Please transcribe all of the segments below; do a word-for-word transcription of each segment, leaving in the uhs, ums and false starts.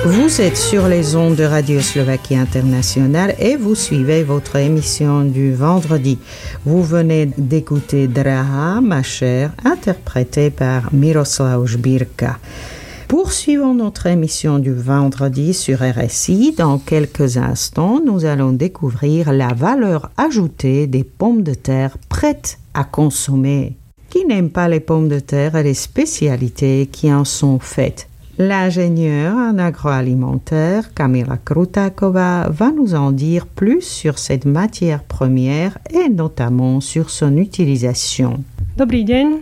Vous êtes sur les ondes de Radio Slovaquie Internationale et vous suivez votre émission du vendredi. Vous venez d'écouter Drahá, ma chère, interprétée par Miroslav Žbírka. Poursuivons notre émission du vendredi sur R S I. Dans quelques instants, nous allons découvrir la valeur ajoutée des pommes de terre prêtes à consommer. Qui n'aime pas les pommes de terre et les spécialités qui en sont faites? L'ingénieure en agroalimentaire Kamila Krutáková va nous en dire plus sur cette matière première et notamment sur son utilisation. Dobrý deň.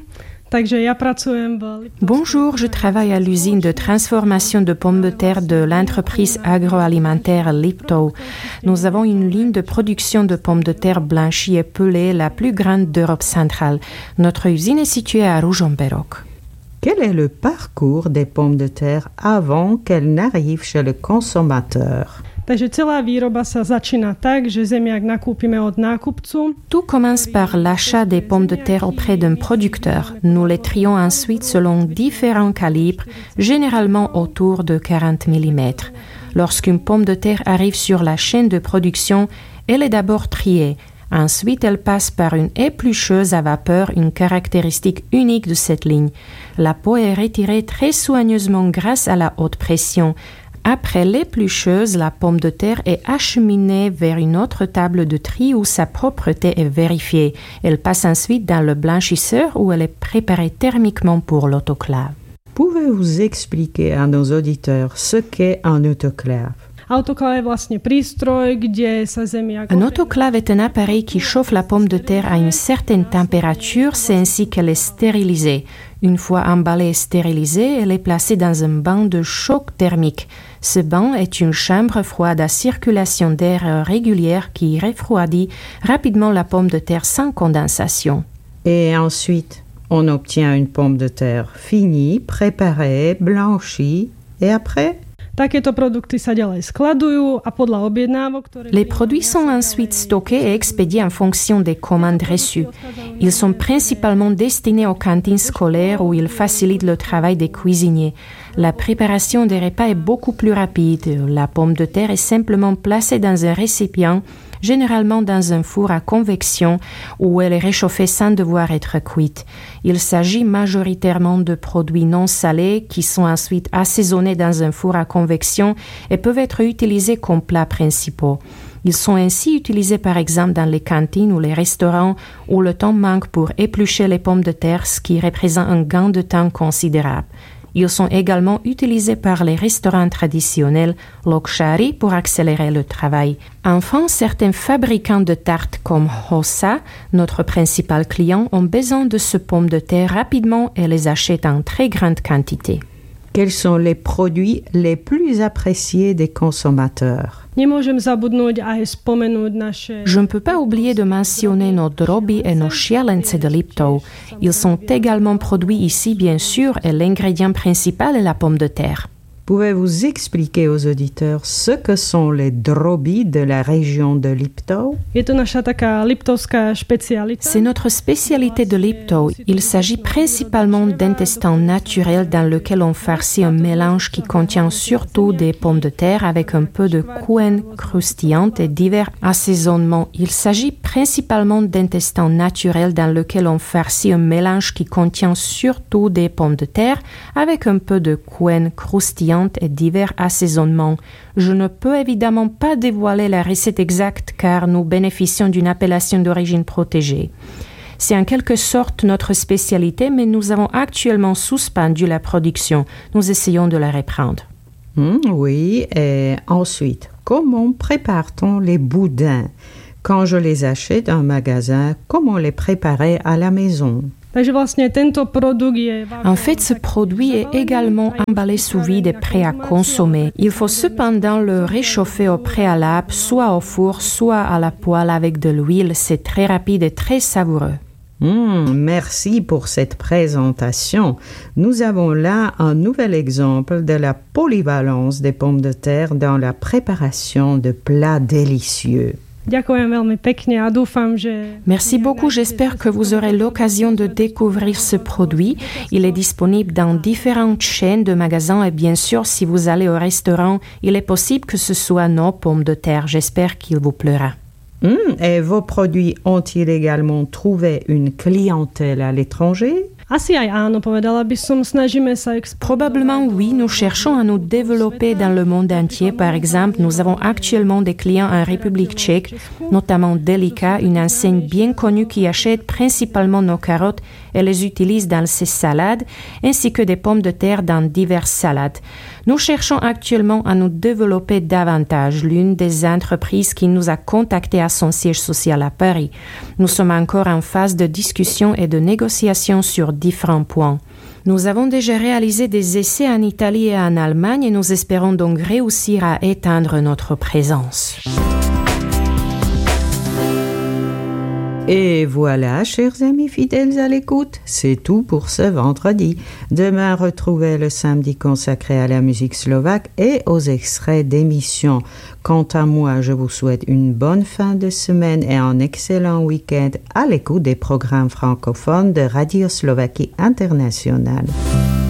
Bonjour, je travaille à l'usine de transformation de pommes de terre de l'entreprise agroalimentaire Liptov. Nous avons une ligne de production de pommes de terre blanchies et pelées, la plus grande d'Europe centrale. Notre usine est située à Ružomberok. Quel est le parcours des pommes de terre avant qu'elles n'arrivent chez le consommateur? Tout commence par l'achat des pommes de terre auprès d'un producteur. Nous les trions ensuite selon différents calibres, généralement autour de quarante millimètres. Lorsqu'une pomme de terre arrive sur la chaîne de production, elle est d'abord triée. Ensuite, elle passe par une éplucheuse à vapeur, une caractéristique unique de cette ligne. La peau est retirée très soigneusement grâce à la haute pression. Après l'éplucheuse, la pomme de terre est acheminée vers une autre table de tri où sa propreté est vérifiée. Elle passe ensuite dans le blanchisseur où elle est préparée thermiquement pour l'autoclave. Pouvez-vous expliquer à nos auditeurs ce qu'est un autoclave? Un autoclave est un appareil qui chauffe la pomme de terre à une certaine température, c'est ainsi qu'elle est stérilisée. Une fois emballée et stérilisée, elle est placée dans un banc de choc thermique. Ce banc est une chambre froide à circulation d'air régulière qui refroidit rapidement la pomme de terre sans condensation. Et ensuite, on obtient une pomme de terre finie, préparée, blanchie, et après? Les produits sont ensuite stockés et expédiés en fonction des commandes reçues. Ils sont principalement destinés aux cantines scolaires où ils facilitent le travail des cuisiniers. La préparation des repas est beaucoup plus rapide. La pomme de terre est simplement placée dans un récipient, généralement dans un four à convection où elle est réchauffée sans devoir être cuite. Il s'agit majoritairement de produits non salés qui sont ensuite assaisonnés dans un four à convection et peuvent être utilisés comme plats principaux. Ils sont ainsi utilisés par exemple dans les cantines ou les restaurants où le temps manque pour éplucher les pommes de terre, ce qui représente un gain de temps considérable. Ils sont également utilisés par les restaurants traditionnels Lokshari pour accélérer le travail. Enfin, certains fabricants de tartes comme Hossa, notre principal client, ont besoin de ces pommes de terre rapidement et les achètent en très grande quantité. Quels sont les produits les plus appréciés des consommateurs? Je ne peux pas oublier de mentionner nos droby et nos šialence de Liptov. Ils sont également produits ici, bien sûr, et l'ingrédient principal est la pomme de terre. Pouvez-vous expliquer aux auditeurs ce que sont les droby de la région de Liptov? C'est notre spécialité de Liptov. Il s'agit principalement d'intestin naturel dans lequel on farcit un mélange qui contient surtout des pommes de terre avec un peu de couenne croustillante et divers assaisonnements. Il s'agit principalement d'intestin naturel dans lequel on farcit un mélange qui contient surtout des pommes de terre avec un peu de couenne croustillante et divers assaisonnements. Je ne peux évidemment pas dévoiler la recette exacte car nous bénéficions d'une appellation d'origine protégée. C'est en quelque sorte notre spécialité, mais nous avons actuellement suspendu la production. Nous essayons de la reprendre. Mmh, oui, et ensuite, comment prépare-t-on les boudins? Quand je les achète en magasin, comment les préparer à la maison? En fait, ce produit est également emballé sous vide et prêt à consommer. Il faut cependant le réchauffer au préalable, soit au four, soit à la poêle avec de l'huile. C'est très rapide et très savoureux. Mmh, merci pour cette présentation. Nous avons là un nouvel exemple de la polyvalence des pommes de terre dans la préparation de plats délicieux. Merci beaucoup, j'espère que vous aurez l'occasion de découvrir ce produit. Il est disponible dans différentes chaînes de magasins et bien sûr, si vous allez au restaurant, il est possible que ce soit nos pommes de terre. J'espère qu'il vous plaira. Mmh, et vos produits ont-ils également trouvé une clientèle à l'étranger? Probablement oui, nous cherchons à nous développer dans le monde entier. Par exemple, nous avons actuellement des clients en République tchèque, notamment Delica, une enseigne bien connue qui achète principalement nos carottes et les utilise dans ses salades, ainsi que des pommes de terre dans diverses salades. Nous cherchons actuellement à nous développer davantage. L'une des entreprises qui nous a contactés à son siège social à Paris. Nous sommes encore en phase de discussion et de négociation sur différents points. Nous avons déjà réalisé des essais en Italie et en Allemagne et nous espérons donc réussir à étendre notre présence. Et voilà, chers amis fidèles à l'écoute, c'est tout pour ce vendredi. Demain, retrouvez le samedi consacré à la musique slovaque et aux extraits d'émissions. Quant à moi, je vous souhaite une bonne fin de semaine et un excellent week-end à l'écoute des programmes francophones de Radio Slovaquie Internationale.